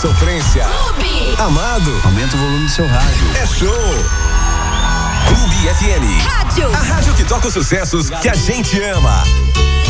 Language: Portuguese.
sofrência. Clube. Amado. Aumenta o volume do seu rádio. É show. Clube FM. Rádio. A rádio que toca os sucessos que a gente ama.